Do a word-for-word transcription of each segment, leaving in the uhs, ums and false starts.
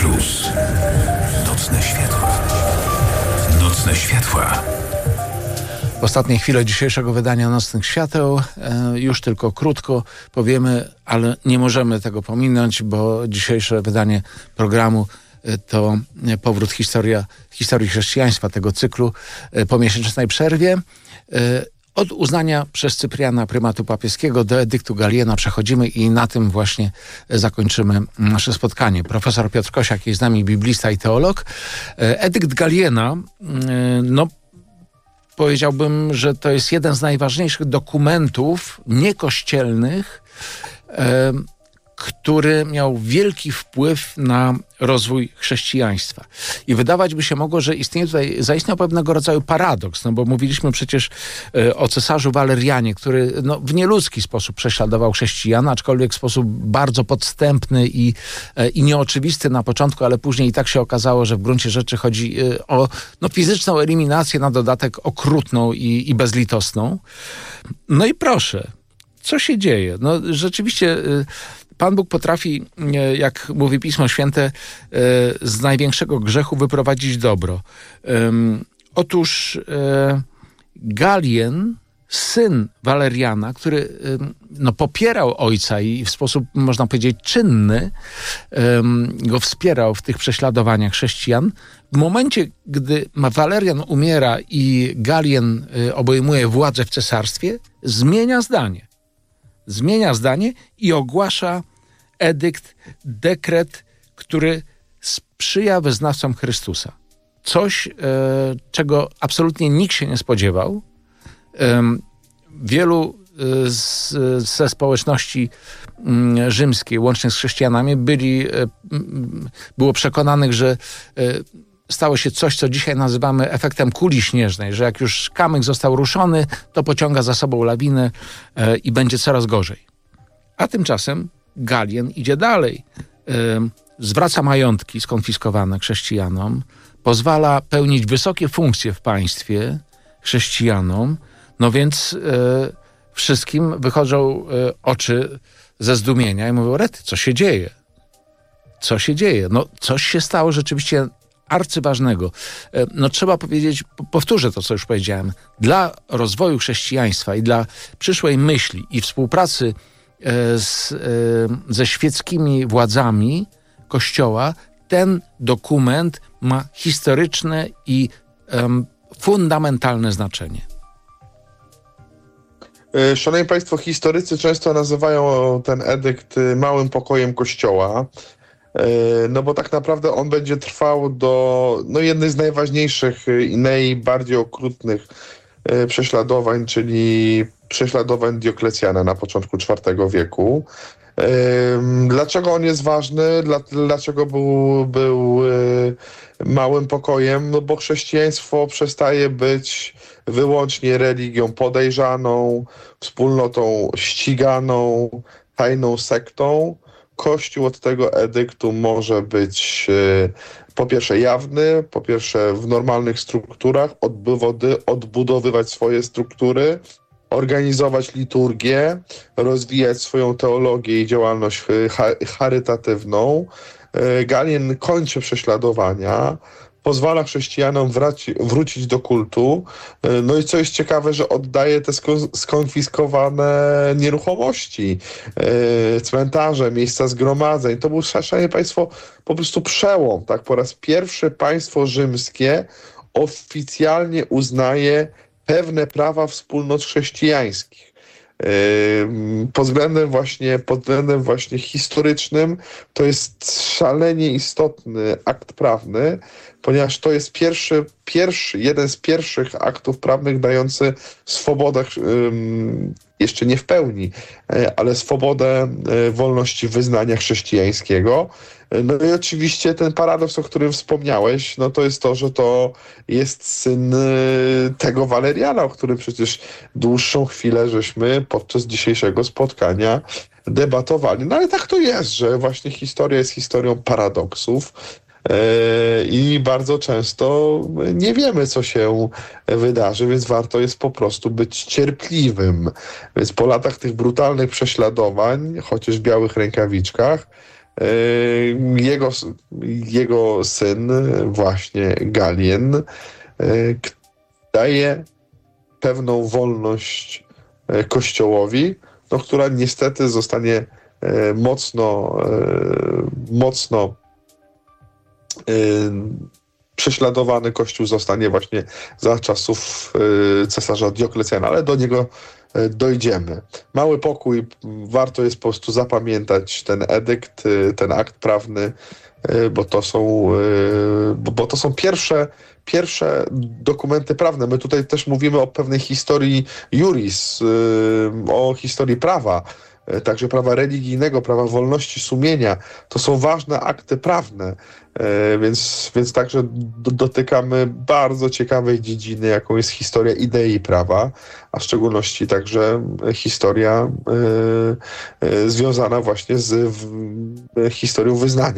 Plus. Nocne światła. Nocne światła. W ostatniej chwili dzisiejszego wydania Nocnych Świateł e, już tylko krótko powiemy, ale nie możemy tego pominąć, bo dzisiejsze wydanie programu e, to powrót historia, historii chrześcijaństwa, tego cyklu e, po miesięcznej przerwie. E, Od uznania przez Cypriana prymatu papieskiego do edyktu Galiena przechodzimy i na tym właśnie zakończymy nasze spotkanie. Profesor Piotr Kosiak jest z nami, biblista i teolog. Edykt Galiena, no powiedziałbym, że to jest jeden z najważniejszych dokumentów niekościelnych, który miał wielki wpływ na rozwój chrześcijaństwa. I wydawać by się mogło, że istnieje tutaj, zaistniał pewnego rodzaju paradoks, no bo mówiliśmy przecież e, o cesarzu Walerianie, który no, w nieludzki sposób prześladował chrześcijan, aczkolwiek w sposób bardzo podstępny i, e, i nieoczywisty na początku, ale później i tak się okazało, że w gruncie rzeczy chodzi e, o no, fizyczną eliminację, na dodatek okrutną i, i bezlitosną. No i proszę, co się dzieje? No rzeczywiście e, Pan Bóg potrafi, jak mówi Pismo Święte, z największego grzechu wyprowadzić dobro. Otóż Galien, syn Waleriana, który no, popierał ojca i w sposób, można powiedzieć, czynny go wspierał w tych prześladowaniach chrześcijan, w momencie, gdy Walerian umiera i Galien obejmuje władzę w cesarstwie, zmienia zdanie. Zmienia zdanie i ogłasza edykt, dekret, który sprzyja wyznawcom Chrystusa. Coś, e, czego absolutnie nikt się nie spodziewał. E, wielu e, z, ze społeczności m, rzymskiej, łącznie z chrześcijanami, byli, e, m, było przekonanych, że e, stało się coś, co dzisiaj nazywamy efektem kuli śnieżnej, że jak już kamyk został ruszony, to pociąga za sobą lawinę e, i będzie coraz gorzej. A tymczasem Galien idzie dalej. E, zwraca majątki skonfiskowane chrześcijanom, pozwala pełnić wysokie funkcje w państwie chrześcijanom, no więc e, wszystkim wychodzą e, oczy ze zdumienia i mówią, rety, co się dzieje? Co się dzieje? No coś się stało rzeczywiście arcyważnego. No trzeba powiedzieć, powtórzę to, co już powiedziałem, dla rozwoju chrześcijaństwa i dla przyszłej myśli i współpracy z, ze świeckimi władzami Kościoła ten dokument ma historyczne i um, fundamentalne znaczenie. Szanowni Państwo, historycy często nazywają ten edykt małym pokojem Kościoła. No bo tak naprawdę on będzie trwał do no, jednej z najważniejszych i najbardziej okrutnych prześladowań, czyli prześladowań Dioklecjana na początku czwartego wieku. Dlaczego on jest ważny? Dlaczego był, był małym pokojem? No bo chrześcijaństwo przestaje być wyłącznie religią podejrzaną, wspólnotą ściganą, tajną sektą. Kościół od tego edyktu może być po pierwsze jawny, po pierwsze w normalnych strukturach, odbudowywać swoje struktury, organizować liturgię, rozwijać swoją teologię i działalność charytatywną. Galien kończy prześladowania, pozwala chrześcijanom wraci, wrócić do kultu. No i co jest ciekawe, że oddaje te skonfiskowane nieruchomości, cmentarze, miejsca zgromadzeń. To był, szanowni Państwo, po prostu przełom. Tak? Po raz pierwszy państwo rzymskie oficjalnie uznaje pewne prawa wspólnot chrześcijańskich. Pod względem właśnie, pod względem właśnie historycznym to jest szalenie istotny akt prawny, ponieważ to jest pierwszy, pierwszy, jeden z pierwszych aktów prawnych dający swobodę, jeszcze nie w pełni, ale swobodę wolności wyznania chrześcijańskiego. No i oczywiście ten paradoks, o którym wspomniałeś, no to jest to, że to jest syn tego Waleriana, o którym przecież dłuższą chwilę żeśmy podczas dzisiejszego spotkania debatowali. No ale tak to jest, że właśnie historia jest historią paradoksów. I bardzo często nie wiemy, co się wydarzy, więc warto jest po prostu być cierpliwym. Więc po latach tych brutalnych prześladowań, chociaż w białych rękawiczkach, Jego, jego syn, właśnie Galien, daje pewną wolność Kościołowi, no, która niestety zostanie mocno, mocno prześladowany. Kościół zostanie właśnie za czasów cesarza Dioklecjana, ale do niego dojdziemy. Mały pokój, warto jest po prostu zapamiętać ten edykt, ten akt prawny, bo to są, bo to są pierwsze, pierwsze dokumenty prawne. My tutaj też mówimy o pewnej historii juris, o historii prawa, także prawa religijnego, prawa wolności sumienia. To są ważne akty prawne, więc, więc także dotykamy bardzo ciekawej dziedziny, jaką jest historia idei prawa, a w szczególności także historia związana właśnie z historią wyznania.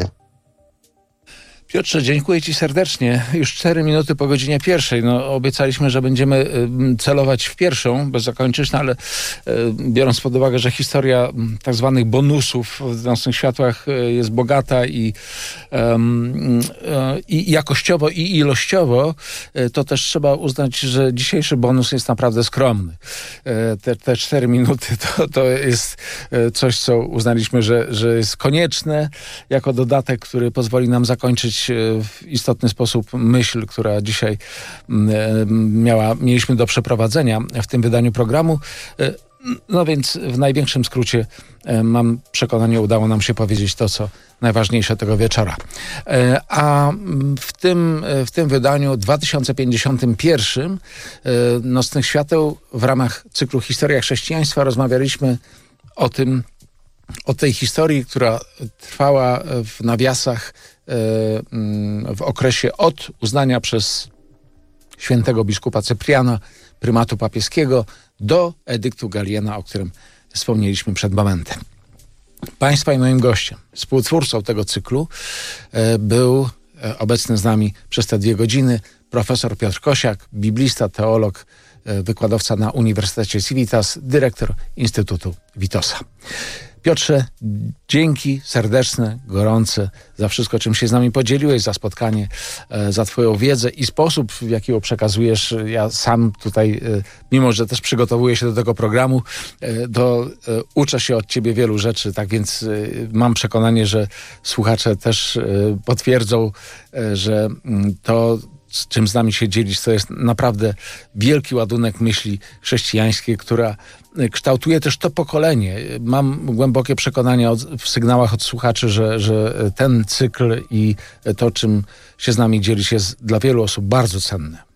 Piotrze, dziękuję Ci serdecznie. Już cztery minuty po godzinie pierwszej. No, obiecaliśmy, że będziemy celować w pierwszą, bez zakończyć, no ale biorąc pod uwagę, że historia tak zwanych bonusów w Nocnych Światłach jest bogata i, um, i jakościowo, i ilościowo, to też trzeba uznać, że dzisiejszy bonus jest naprawdę skromny. Te, te cztery minuty to, to jest coś, co uznaliśmy, że, że jest konieczne jako dodatek, który pozwoli nam zakończyć w istotny sposób myśl, która dzisiaj miała, mieliśmy do przeprowadzenia w tym wydaniu programu. No więc w największym skrócie mam przekonanie, udało nam się powiedzieć to, co najważniejsze tego wieczora. A w tym, w tym wydaniu dwa tysiące pięćdziesiątym pierwszym Nocnych Świateł w ramach cyklu Historia Chrześcijaństwa rozmawialiśmy o tym, o tej historii, która trwała w nawiasach w okresie od uznania przez świętego biskupa Cypriana, prymatu papieskiego, do edyktu Galiena, o którym wspomnieliśmy przed momentem. Państwa i moim gościem, współtwórcą tego cyklu był obecny z nami przez te dwie godziny profesor Piotr Kosiak, biblista, teolog, wykładowca na Uniwersytecie Civitas, dyrektor Instytutu Witosa. Piotrze, dzięki serdeczne, gorące za wszystko, czym się z nami podzieliłeś, za spotkanie, za Twoją wiedzę i sposób, w jaki ją przekazujesz. Ja sam tutaj, mimo że też przygotowuję się do tego programu, to uczę się od Ciebie wielu rzeczy, tak więc mam przekonanie, że słuchacze też potwierdzą, że to, z czym z nami się dzielić, to jest naprawdę wielki ładunek myśli chrześcijańskiej, która kształtuje też to pokolenie. Mam głębokie przekonanie od, w sygnałach od słuchaczy, że, że ten cykl i to, czym się z nami dzielić, jest dla wielu osób bardzo cenne.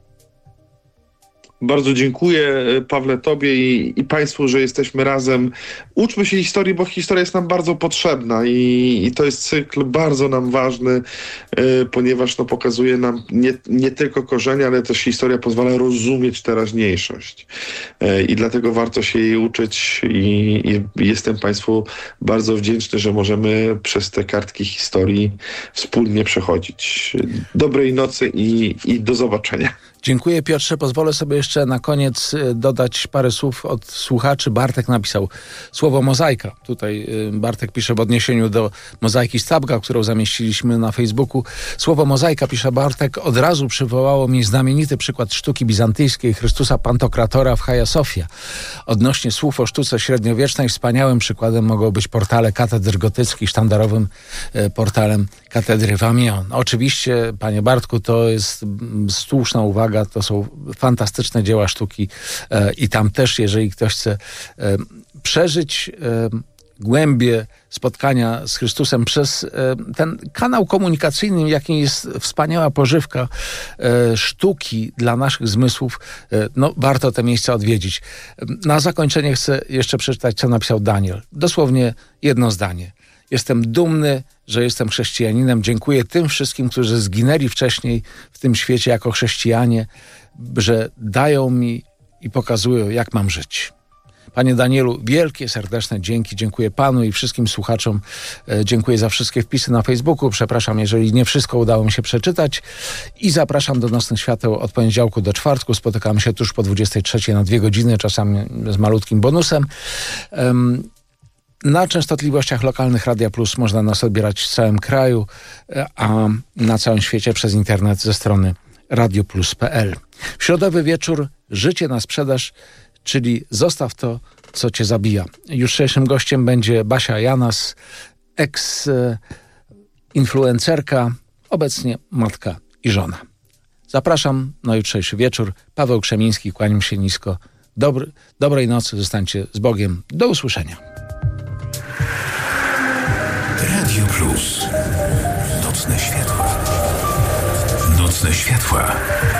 Bardzo dziękuję, Pawle, Tobie i, i Państwu, że jesteśmy razem. Uczmy się historii, bo historia jest nam bardzo potrzebna i, i to jest cykl bardzo nam ważny, y, ponieważ no, pokazuje nam nie, nie tylko korzenie, ale też historia pozwala rozumieć teraźniejszość. Y, I dlatego warto się jej uczyć i, i jestem Państwu bardzo wdzięczny, że możemy przez te kartki historii wspólnie przechodzić. Dobrej nocy i, i do zobaczenia. Dziękuję, Piotrze. Pozwolę sobie jeszcze na koniec dodać parę słów od słuchaczy. Bartek napisał słowo mozaika. Tutaj Bartek pisze w odniesieniu do mozaiki Stabga, którą zamieściliśmy na Facebooku. Słowo mozaika, pisze Bartek, od razu przywołało mi znamienity przykład sztuki bizantyjskiej Chrystusa Pantokratora w Hagia Sophia. Odnośnie słów o sztuce średniowiecznej wspaniałym przykładem mogą być portale katedr gotyckich, sztandarowym portalem katedry w Amiens. Oczywiście, panie Bartku, to jest słuszna uwaga. To są fantastyczne dzieła sztuki e, i tam też, jeżeli ktoś chce e, przeżyć e, głębie spotkania z Chrystusem przez e, ten kanał komunikacyjny, jakim jest wspaniała pożywka e, sztuki dla naszych zmysłów, e, no warto te miejsca odwiedzić. Na zakończenie chcę jeszcze przeczytać, co napisał Daniel. Dosłownie jedno zdanie. Jestem dumny, że jestem chrześcijaninem. Dziękuję tym wszystkim, którzy zginęli wcześniej w tym świecie jako chrześcijanie, że dają mi i pokazują, jak mam żyć. Panie Danielu, wielkie, serdeczne dzięki. Dziękuję Panu i wszystkim słuchaczom. Dziękuję za wszystkie wpisy na Facebooku. Przepraszam, jeżeli nie wszystko udało mi się przeczytać. I zapraszam do Nocnych Świateł od poniedziałku do czwartku. Spotykamy się tuż po dwudziestej trzeciej na dwie godziny, czasami z malutkim bonusem. Um, Na częstotliwościach lokalnych Radia Plus można nas odbierać w całym kraju, a na całym świecie przez internet ze strony radioplus kropka p l. W środowy wieczór Życie na sprzedaż, czyli zostaw to, co cię zabija. Jutrzejszym gościem będzie Basia Janas, eks-influencerka, obecnie matka i żona. Zapraszam na jutrzejszy wieczór. Paweł Krzemiński, kłaniam się nisko. Dobry, dobrej nocy, zostańcie z Bogiem. Do usłyszenia. Radio Plus. Nocne światła. Nocne światła.